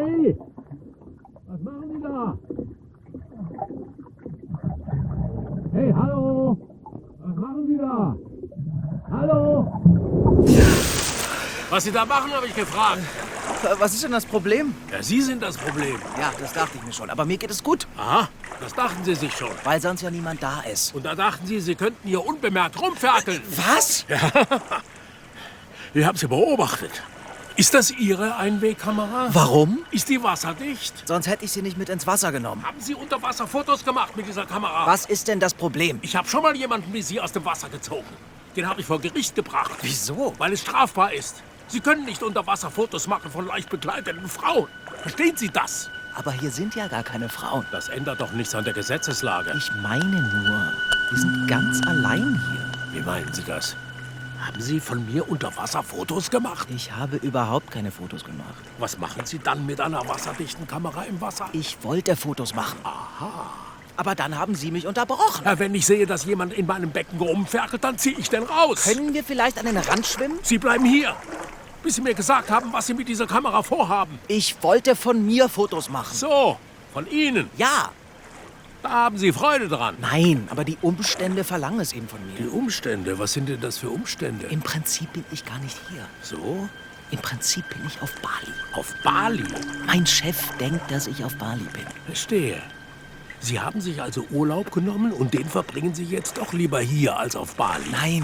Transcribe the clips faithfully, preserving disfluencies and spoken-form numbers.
Hey! Was machen Sie da? Hey, hallo! Was machen Sie da? Hallo! Was Sie da machen, habe ich gefragt. Was ist denn das Problem? Ja, Sie sind das Problem. Ja, das dachte ich mir schon. Aber mir geht es gut. Aha, das dachten Sie sich schon. Weil sonst ja niemand da ist. Und da dachten Sie, Sie könnten hier unbemerkt rumferkeln. Was? Ja. Ich habe Sie beobachtet. Ist das Ihre Einwegkamera? Warum? Ist die wasserdicht? Sonst hätte ich sie nicht mit ins Wasser genommen. Haben Sie unter Wasser Fotos gemacht mit dieser Kamera? Was ist denn das Problem? Ich habe schon mal jemanden wie Sie aus dem Wasser gezogen. Den habe ich vor Gericht gebracht. Wieso? Weil es strafbar ist. Sie können nicht unter Wasser Fotos machen von leicht bekleideten Frauen. Verstehen Sie das? Aber hier sind ja gar keine Frauen. Das ändert doch nichts an der Gesetzeslage. Ich meine nur, wir sind ganz allein hier. Wie meinen Sie das? Haben Sie von mir unter Wasser Fotos gemacht? Ich habe überhaupt keine Fotos gemacht. Was machen Sie dann mit einer wasserdichten Kamera im Wasser? Ich wollte Fotos machen. Aha. Aber dann haben Sie mich unterbrochen. Ja, wenn ich sehe, dass jemand in meinem Becken rumferkelt, dann ziehe ich den raus. Können wir vielleicht an den Rand schwimmen? Sie bleiben hier, bis Sie mir gesagt haben, was Sie mit dieser Kamera vorhaben. Ich wollte von mir Fotos machen. So, von Ihnen. Ja. Da haben Sie Freude dran. Nein, aber die Umstände verlangen es eben von mir. Die Umstände? Was sind denn das für Umstände? Im Prinzip bin ich gar nicht hier. So? Im Prinzip bin ich auf Bali. Auf Bali? Mein Chef denkt, dass ich auf Bali bin. Verstehe. Sie haben sich also Urlaub genommen und den verbringen Sie jetzt doch lieber hier als auf Bali. Nein.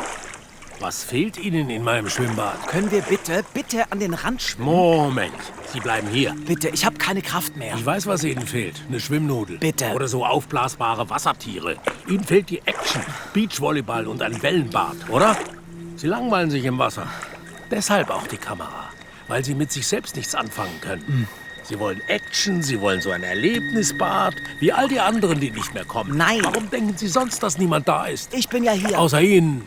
Was fehlt Ihnen in meinem Schwimmbad? Können wir bitte, bitte an den Rand schwimmen? Moment, Sie bleiben hier. Bitte, ich habe keine Kraft mehr. Ich weiß, was Ihnen fehlt. Eine Schwimmnudel. Bitte. Oder so aufblasbare Wassertiere. Ihnen fehlt die Action, Beachvolleyball und ein Wellenbad, oder? Sie langweilen sich im Wasser. Deshalb auch die Kamera. Weil Sie mit sich selbst nichts anfangen können. Hm. Sie wollen Action, Sie wollen so ein Erlebnisbad, wie all die anderen, die nicht mehr kommen. Nein. Warum denken Sie sonst, dass niemand da ist? Ich bin ja hier. Außer Ihnen.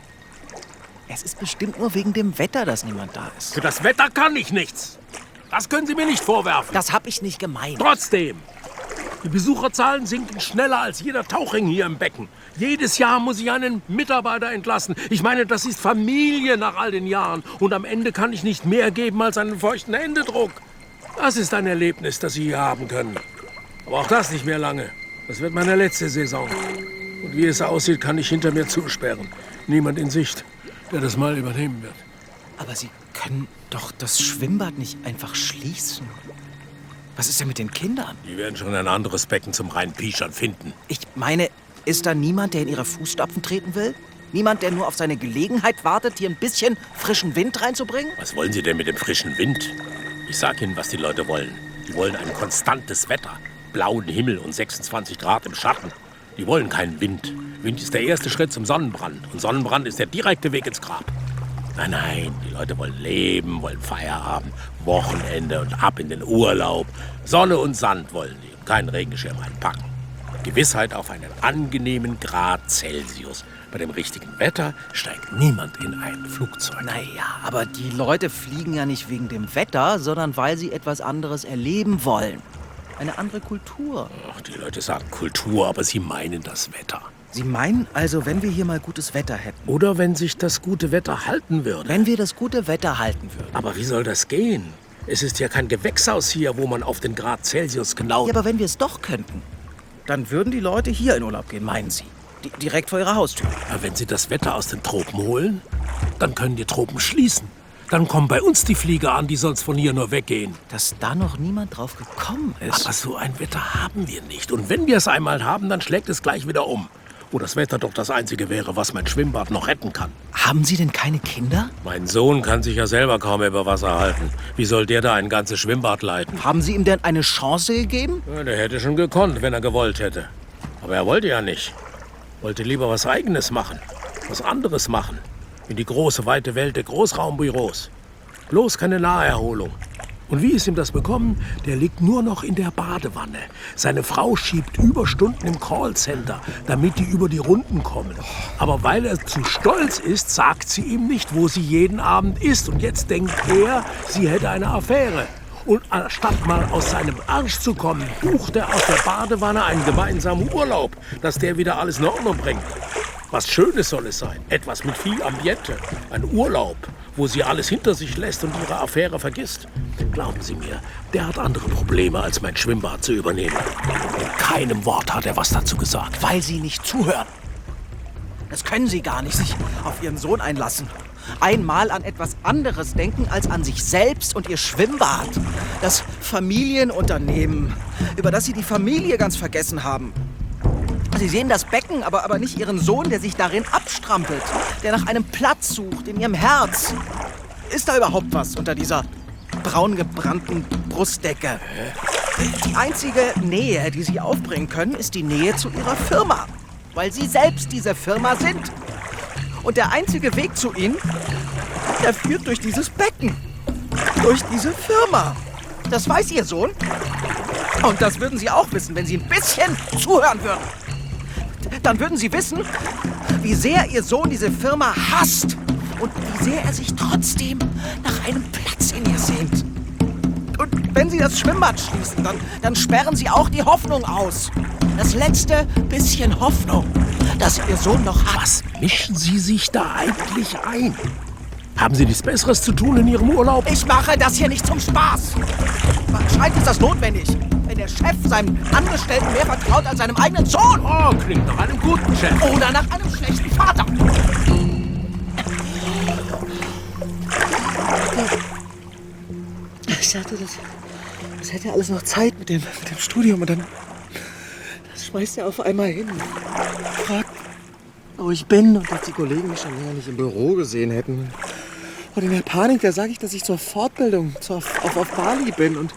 Es ist bestimmt nur wegen dem Wetter, dass niemand da ist. Für das Wetter kann ich nichts. Das können Sie mir nicht vorwerfen. Das habe ich nicht gemeint. Trotzdem. Die Besucherzahlen sinken schneller als jeder Tauchring hier im Becken. Jedes Jahr muss ich einen Mitarbeiter entlassen. Ich meine, das ist Familie nach all den Jahren. Und am Ende kann ich nicht mehr geben als einen feuchten Händedruck. Das ist ein Erlebnis, das Sie hier haben können. Aber auch das nicht mehr lange. Das wird meine letzte Saison. Und wie es aussieht, kann ich hinter mir zusperren. Niemand in Sicht, der das mal übernehmen wird. Aber Sie können doch das Schwimmbad nicht einfach schließen. Was ist denn mit den Kindern? Die werden schon ein anderes Becken zum Reinpischern finden. Ich meine, ist da niemand, der in Ihre Fußstapfen treten will? Niemand, der nur auf seine Gelegenheit wartet, hier ein bisschen frischen Wind reinzubringen? Was wollen Sie denn mit dem frischen Wind? Ich sag Ihnen, was die Leute wollen. Die wollen ein konstantes Wetter. Blauen Himmel und sechsundzwanzig Grad im Schatten. Die wollen keinen Wind. Wind ist der erste Schritt zum Sonnenbrand. Und Sonnenbrand ist der direkte Weg ins Grab. Nein, nein, die Leute wollen leben, wollen Feierabend, Wochenende und ab in den Urlaub. Sonne und Sand wollen die und keinen Regenschirm einpacken. Gewissheit auf einen angenehmen Grad Celsius. Bei dem richtigen Wetter steigt niemand in ein Flugzeug. Naja, aber die Leute fliegen ja nicht wegen dem Wetter, sondern weil sie etwas anderes erleben wollen. Eine andere Kultur. Ach, die Leute sagen Kultur, aber sie meinen das Wetter. Sie meinen also, wenn wir hier mal gutes Wetter hätten? Oder wenn sich das gute Wetter halten würde. Wenn wir das gute Wetter halten würden. Aber wie soll das gehen? Es ist ja kein Gewächshaus hier, wo man auf den Grad Celsius genau... Ja, aber wenn wir es doch könnten, dann würden die Leute hier in Urlaub gehen, meinen Sie? D- direkt vor ihrer Haustür. Ja, wenn sie das Wetter aus den Tropen holen, dann können die Tropen schließen. Dann kommen bei uns die Flieger an, die sonst von hier nur weggehen. Dass da noch niemand drauf gekommen ist. Aber so ein Wetter haben wir nicht. Und wenn wir es einmal haben, dann schlägt es gleich wieder um. Wo das Wetter doch das Einzige wäre, was mein Schwimmbad noch retten kann. Haben Sie denn keine Kinder? Mein Sohn kann sich ja selber kaum über Wasser halten. Wie soll der da ein ganzes Schwimmbad leiten? Haben Sie ihm denn eine Chance gegeben? Ja, der hätte schon gekonnt, wenn er gewollt hätte. Aber er wollte ja nicht. Wollte lieber was Eigenes machen. Was anderes machen. In die große, weite Welt der Großraumbüros. Bloß keine Naherholung. Und wie ist ihm das bekommen? Der liegt nur noch in der Badewanne. Seine Frau schiebt Überstunden im Callcenter, damit die über die Runden kommen. Aber weil er zu stolz ist, sagt sie ihm nicht, wo sie jeden Abend ist. Und jetzt denkt er, sie hätte eine Affäre. Und anstatt mal aus seinem Arsch zu kommen, bucht er aus der Badewanne einen gemeinsamen Urlaub, dass der wieder alles in Ordnung bringt. Was Schönes soll es sein. Etwas mit viel Ambiente. Ein Urlaub, wo sie alles hinter sich lässt und ihre Affäre vergisst. Glauben Sie mir, der hat andere Probleme, als mein Schwimmbad zu übernehmen. In keinem Wort hat er was dazu gesagt. Weil Sie nicht zuhören. Das können Sie gar nicht, sich auf Ihren Sohn einlassen. Einmal an etwas anderes denken als an sich selbst und Ihr Schwimmbad. Das Familienunternehmen, über das Sie die Familie ganz vergessen haben. Sie sehen das Becken, aber, aber nicht Ihren Sohn, der sich darin abstrampelt, der nach einem Platz sucht in Ihrem Herz. Ist da überhaupt was unter dieser braun gebrannten Brustdecke? Die einzige Nähe, die Sie aufbringen können, ist die Nähe zu Ihrer Firma, weil Sie selbst diese Firma sind. Und der einzige Weg zu Ihnen, der führt durch dieses Becken, durch diese Firma. Das weiß Ihr Sohn. Und das würden Sie auch wissen, wenn Sie ein bisschen zuhören würden. Dann würden Sie wissen, wie sehr Ihr Sohn diese Firma hasst und wie sehr er sich trotzdem nach einem Platz in ihr sehnt. Und wenn Sie das Schwimmbad schließen, dann, dann sperren Sie auch die Hoffnung aus. Das letzte bisschen Hoffnung, das Ihr Sohn noch hat. Was mischen Sie sich da eigentlich ein? Haben Sie nichts Besseres zu tun in Ihrem Urlaub? Ich mache das hier nicht zum Spaß. Anscheinend ist das notwendig, wenn der Chef seinem Angestellten mehr vertraut als seinem eigenen Sohn. Oh, klingt nach einem guten Chef. Oder nach einem schlechten Vater. Ich dachte, das, das hätte alles noch Zeit mit dem, mit dem Studium und dann das schmeißt er auf einmal hin. Fragt, wo ich bin und dass die Kollegen mich schon länger nicht im Büro gesehen hätten. Und in der Panik, da sage ich, dass ich zur Fortbildung zur, auf, auf Bali bin und,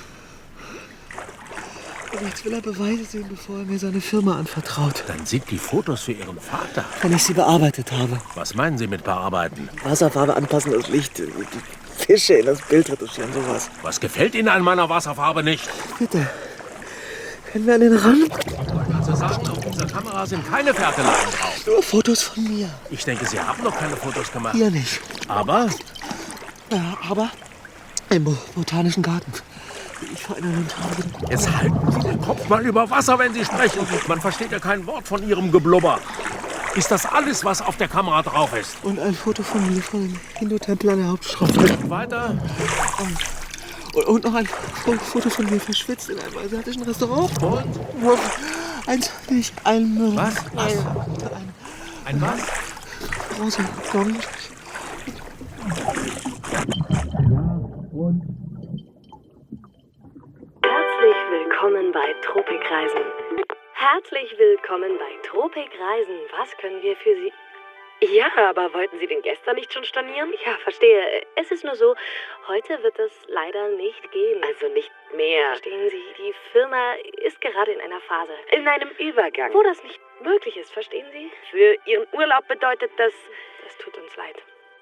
und jetzt will er Beweise sehen, bevor er mir seine Firma anvertraut. Dann sind die Fotos für Ihren Vater. Wenn ich sie bearbeitet habe. Was meinen Sie mit bearbeiten? Wasserfarbe anpassen, das Licht, die Fische in das Bild retuschieren, sowas. Was gefällt Ihnen an meiner Wasserfarbe nicht? Bitte, können wir an den Rand? Sie sagen, auf dieser Kamera sind keine Fährteleien drauf. Nur Fotos von mir. Ich denke, Sie haben noch keine Fotos gemacht. Hier nicht. Aber? Ja, aber im Bo- Botanischen Garten. Wie ich vor eineinhalb Tagen. Jetzt halten Sie den Kopf mal über Wasser, wenn Sie sprechen. Man versteht ja kein Wort von Ihrem Geblubber. Ist das alles, was auf der Kamera drauf ist? Und ein Foto von mir vor dem Hindu-Tempel an der Hauptstraße. Und weiter? Und, und noch ein Fo- Foto von mir verschwitzt in einem asiatischen Restaurant. Und? Eins, nicht ein... Was? Was? Ein, Ein was? rausgekommen. Herzlich willkommen bei Tropikreisen. Herzlich willkommen bei Tropikreisen. Was können wir für Sie... Ja, aber wollten Sie den gestern nicht schon stornieren? Ja, verstehe. Es ist nur so, heute wird es leider nicht gehen. Also nicht mehr. Verstehen Sie, die Firma ist gerade in einer Phase. In einem Übergang. Wo das nicht möglich ist, verstehen Sie? Für Ihren Urlaub bedeutet das... Das tut uns leid.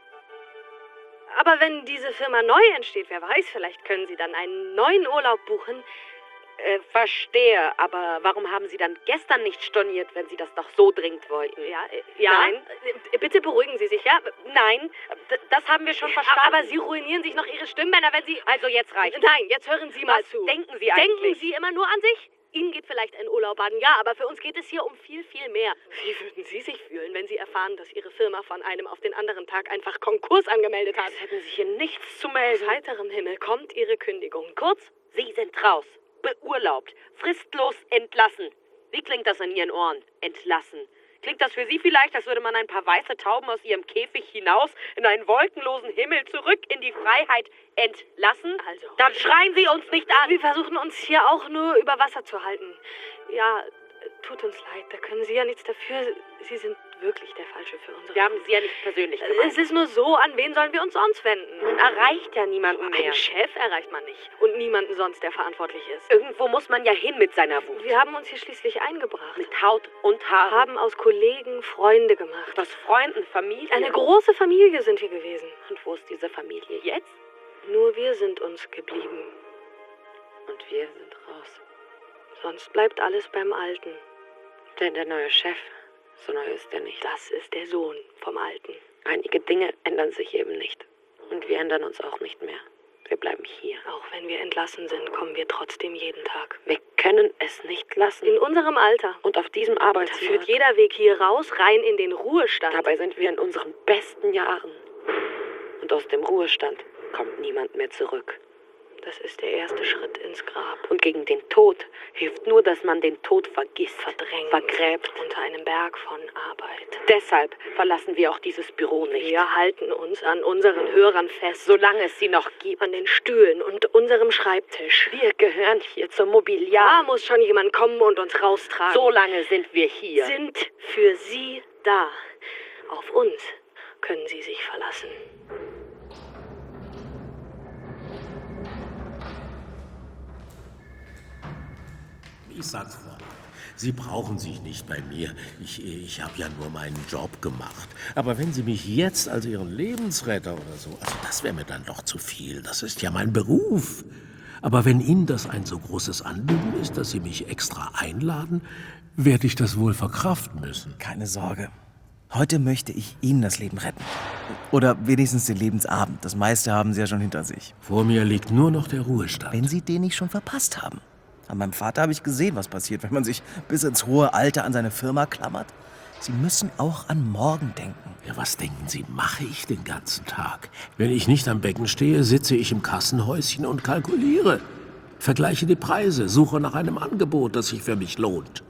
Aber wenn diese Firma neu entsteht, wer weiß, vielleicht können Sie dann einen neuen Urlaub buchen. Äh, verstehe, aber warum haben Sie dann gestern nicht storniert, wenn Sie das doch so dringend wollten? Ja, äh, ja. Nein, äh, bitte beruhigen Sie sich, ja? Nein, d- das haben wir schon verstanden. Aber Sie ruinieren sich noch Ihre Stimmbänder, wenn Sie... Also jetzt reicht. Nein, jetzt hören Sie mal Was zu. denken Sie eigentlich? Denken Sie immer nur an sich? Ihnen geht vielleicht ein Urlaub an, ja, aber für uns geht es hier um viel, viel mehr. Wie würden Sie sich fühlen, wenn Sie erfahren, dass Ihre Firma von einem auf den anderen Tag einfach Konkurs angemeldet hat? Es hätten Sie hier nichts zu melden. Aus heiterem Himmel kommt Ihre Kündigung. Kurz, Sie sind raus. Beurlaubt. Fristlos entlassen. Wie klingt das in Ihren Ohren? Entlassen. Klingt das für Sie vielleicht, als würde man ein paar weiße Tauben aus ihrem Käfig hinaus in einen wolkenlosen Himmel zurück in die Freiheit entlassen? Also. Dann schreien Sie uns nicht an. Wir versuchen uns hier auch nur über Wasser zu halten. Ja, tut uns leid, da können Sie ja nichts dafür. Sie sind wirklich der Falsche für unsere... Wir haben Sie ja nicht persönlich gemeint. Es ist nur so, an wen sollen wir uns sonst wenden? Man erreicht ja niemanden mehr. Einen Chef erreicht man nicht. Und niemanden sonst, der verantwortlich ist. Irgendwo muss man ja hin mit seiner Wut. Wir haben uns hier schließlich eingebracht. Mit Haut und Haar. Haben aus Kollegen Freunde gemacht. Was Freunden, Familie. Eine große Familie sind wir gewesen. Und wo ist diese Familie jetzt? Nur wir sind uns geblieben. Und wir sind raus. Sonst bleibt alles beim Alten. Denn der neue Chef, so neu ist er nicht. Das ist der Sohn vom Alten. Einige Dinge ändern sich eben nicht. Und wir ändern uns auch nicht mehr. Wir bleiben hier. Auch wenn wir entlassen sind, kommen wir trotzdem jeden Tag. Wir können es nicht lassen. In unserem Alter. Und auf diesem Da Arbeitsmarkt. führt jeder Weg hier raus, rein in den Ruhestand. Dabei sind wir in unseren besten Jahren. Und aus dem Ruhestand kommt niemand mehr zurück. Das ist der erste Schritt ins Grab. Und gegen den Tod hilft nur, dass man den Tod vergisst, Verdrängt. vergräbt. Unter einem Berg von Arbeit. Deshalb verlassen wir auch dieses Büro nicht. Wir halten uns an unseren Hörern fest. Solange es sie noch gibt. An den Stühlen und unserem Schreibtisch. Wir gehören hier zum Mobiliar. Da muss schon jemand kommen und uns raustragen. Solange sind wir hier. Sind für Sie da. Auf uns können Sie sich verlassen. Ich sag's vorab. Sie brauchen sich nicht bei mir. Ich, ich habe ja nur meinen Job gemacht. Aber wenn Sie mich jetzt als Ihren Lebensretter oder so, also das wäre mir dann doch zu viel. Das ist ja mein Beruf. Aber wenn Ihnen das ein so großes Anliegen ist, dass Sie mich extra einladen, werde ich das wohl verkraften müssen. Keine Sorge. Heute möchte ich Ihnen das Leben retten. Oder wenigstens den Lebensabend. Das meiste haben Sie ja schon hinter sich. Vor mir liegt nur noch der Ruhestand. Wenn Sie den nicht schon verpasst haben. An meinem Vater habe ich gesehen, was passiert, wenn man sich bis ins hohe Alter an seine Firma klammert. Sie müssen auch an morgen denken. Ja, was denken Sie, mache ich den ganzen Tag? Wenn ich nicht am Becken stehe, sitze ich im Kassenhäuschen und kalkuliere. Vergleiche die Preise, suche nach einem Angebot, das sich für mich lohnt.